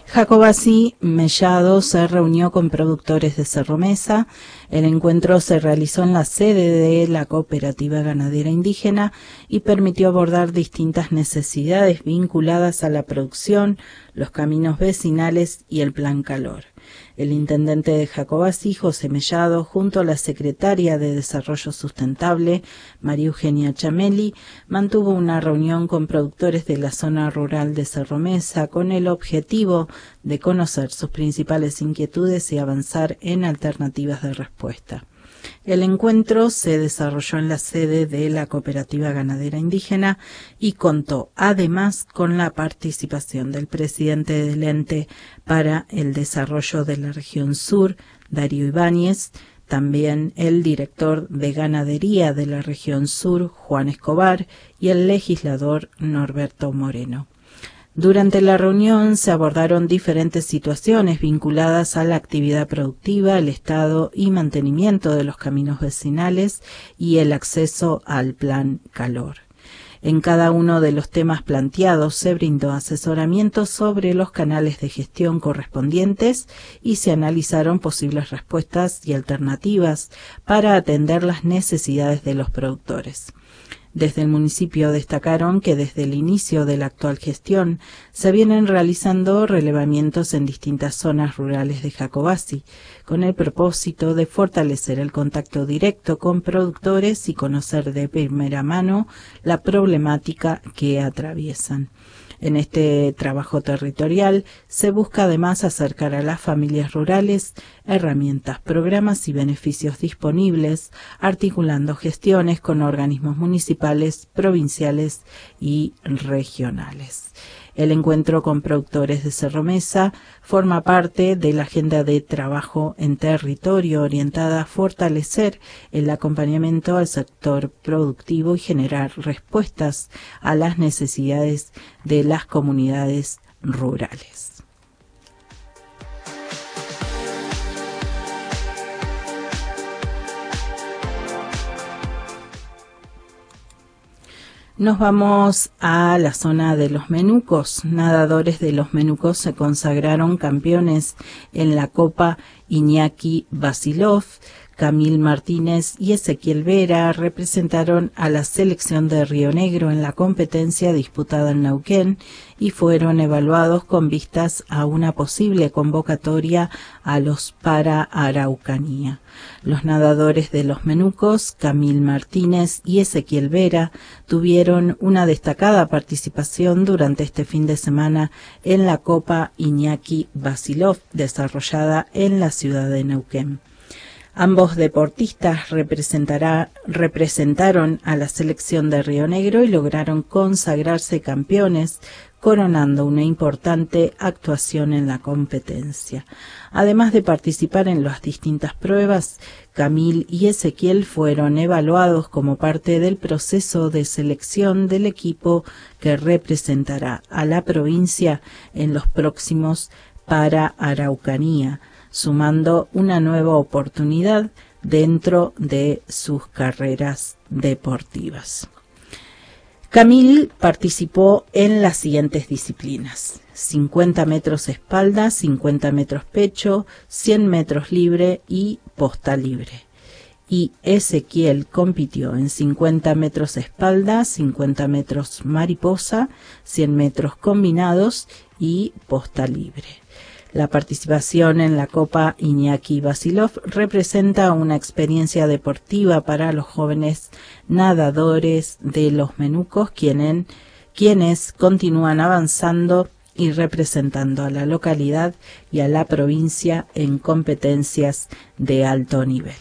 Jacobacci Mellado se reunió con productores de Cerro Mesa. El encuentro se realizó en la sede de la Cooperativa Ganadera Indígena y permitió abordar distintas necesidades vinculadas a la producción, los caminos vecinales y el Plan Calor. El intendente de Jacobacci, José Mellado, junto a la secretaria de Desarrollo Sustentable, María Eugenia Chameli, mantuvo una reunión con productores de la zona rural de Cerro Mesa con el objetivo de conocer sus principales inquietudes y avanzar en alternativas de respuesta. El encuentro se desarrolló en la sede de la Cooperativa Ganadera Indígena y contó además con la participación del presidente del Ente para el Desarrollo de la Región Sur, Darío Ibáñez, también el director de Ganadería de la Región Sur, Juan Escobar, y el legislador Norberto Moreno. Durante la reunión se abordaron diferentes situaciones vinculadas a la actividad productiva, el estado y mantenimiento de los caminos vecinales y el acceso al Plan Calor. En cada uno de los temas planteados se brindó asesoramiento sobre los canales de gestión correspondientes y se analizaron posibles respuestas y alternativas para atender las necesidades de los productores. Desde el municipio destacaron que desde el inicio de la actual gestión se vienen realizando relevamientos en distintas zonas rurales de Jacobacci, con el propósito de fortalecer el contacto directo con productores y conocer de primera mano la problemática que atraviesan. En este trabajo territorial se busca además acercar a las familias rurales herramientas, programas y beneficios disponibles, articulando gestiones con organismos municipales, provinciales y regionales. El encuentro con productores de Cerro Mesa forma parte de la agenda de trabajo en territorio orientada a fortalecer el acompañamiento al sector productivo y generar respuestas a las necesidades de las comunidades rurales. Nos vamos a la zona de los Menucos. Nadadores de los Menucos se consagraron campeones en la Copa Iñaki Vasilov. Camil Martínez y Ezequiel Vera representaron a la selección de Río Negro en la competencia disputada en Neuquén y fueron evaluados con vistas a una posible convocatoria a los para Araucanía. Los nadadores de los Menucos, Camil Martínez y Ezequiel Vera, tuvieron una destacada participación durante este fin de semana en la Copa Iñaki Vasilov, desarrollada en la ciudad de Neuquén. Ambos deportistas representaron a la selección de Río Negro y lograron consagrarse campeones, coronando una importante actuación en la competencia. Además de participar en las distintas pruebas, Camil y Ezequiel fueron evaluados como parte del proceso de selección del equipo que representará a la provincia en los próximos para Araucanía, sumando una nueva oportunidad dentro de sus carreras deportivas. Camil participó en las siguientes disciplinas: 50 metros espalda, 50 metros pecho, 100 metros libre y posta libre. Y Ezequiel compitió en 50 metros espalda, 50 metros mariposa, 100 metros combinados y posta libre. La participación en la Copa Iñaki Vasilov representa una experiencia deportiva para los jóvenes nadadores de los Menucos, quienes continúan avanzando y representando a la localidad y a la provincia en competencias de alto nivel.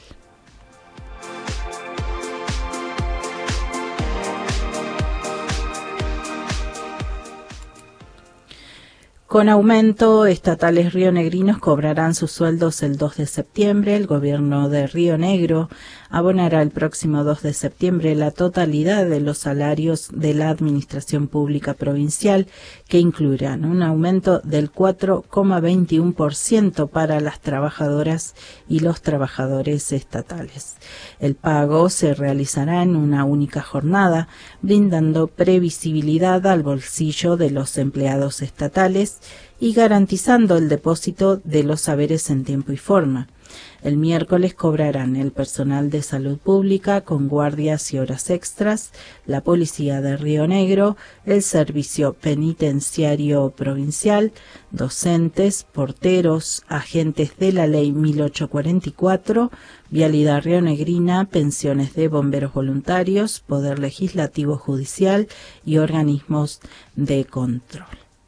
Con aumento, estatales rionegrinos cobrarán sus sueldos el 2 de septiembre. El gobierno de Río Negro abonará el próximo 2 de septiembre la totalidad de los salarios de la Administración Pública Provincial, que incluirán un aumento del 4,21% para las trabajadoras y los trabajadores estatales. El pago se realizará en una única jornada, brindando previsibilidad al bolsillo de los empleados estatales país y garantizando el depósito de los saberes en tiempo y forma. El miércoles cobrarán el personal de salud pública con guardias y horas extras, la policía de Río Negro, el servicio penitenciario provincial, docentes, porteros, agentes de la ley 1844, vialidad rionegrina, pensiones de bomberos voluntarios, poder legislativo judicial y organismos de control.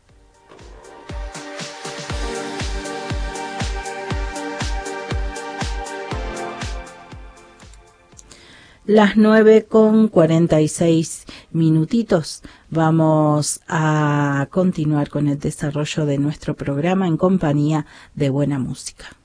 Las 9:46 vamos a continuar con el desarrollo de nuestro programa en compañía de buena música.